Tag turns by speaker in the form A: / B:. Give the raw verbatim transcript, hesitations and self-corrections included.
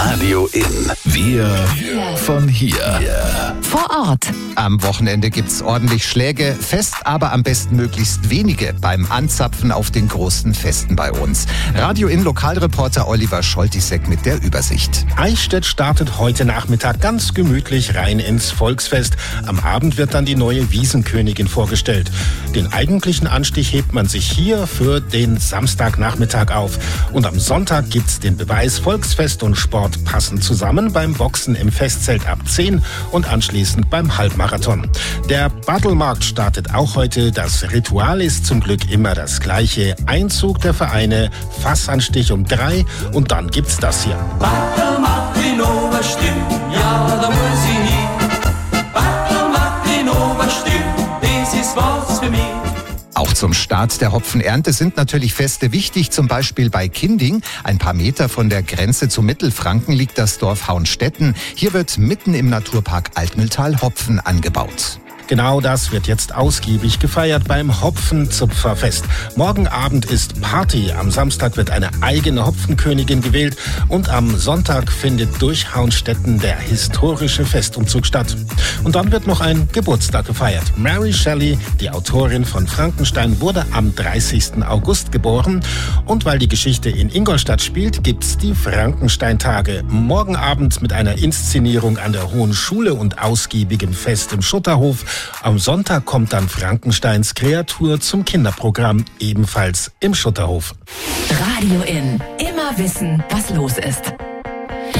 A: Radio In. Wir von hier.
B: Vor Ort.
C: Am Wochenende gibt's ordentlich Schläge, fest aber am besten möglichst wenige beim Anzapfen auf den großen Festen bei uns. Radio In Lokalreporter Oliver Scholtisek mit der Übersicht.
D: Eichstätt startet heute Nachmittag ganz gemütlich rein ins Volksfest. Am Abend wird dann die neue Wiesenkönigin vorgestellt. Den eigentlichen Anstich hebt man sich hier für den Samstagnachmittag auf. Und am Sonntag gibt's den Beweis, Volksfest und Sport passen zusammen beim Boxen im Festzelt ab zehn und anschließend beim Halbmarathon. Der Battlemarkt startet auch heute. Das Ritual ist zum Glück immer das gleiche. Einzug der Vereine, Fassanstich um drei und dann gibt's das hier.
E: Battlemarkt in Oberstimm, ja, da muss ich hin. Battlemarkt in Oberstimm, das ist was für mich.
C: Auch zum Start der Hopfenernte sind natürlich Feste wichtig, zum Beispiel bei Kinding. Ein paar Meter von der Grenze zu Mittelfranken liegt das Dorf Hauenstetten. Hier wird mitten im Naturpark Altmühltal Hopfen angebaut.
D: Genau das wird jetzt ausgiebig gefeiert beim Hopfenzupferfest. Morgen Abend ist Party. Am Samstag wird eine eigene Hopfenkönigin gewählt und am Sonntag findet durch Hauenstetten der historische Festumzug statt. Und dann wird noch ein Geburtstag gefeiert. Mary Shelley, die Autorin von Frankenstein, wurde am dreißigsten August geboren. Und weil die Geschichte in Ingolstadt spielt, gibt's die Frankenstein-Tage. Morgen Abend mit einer Inszenierung an der Hohen Schule und ausgiebigem Fest im Schutterhof. Am Sonntag kommt dann Frankensteins Kreatur zum Kinderprogramm, ebenfalls im Schutterhof.
B: Radio In. Immer wissen, was los ist.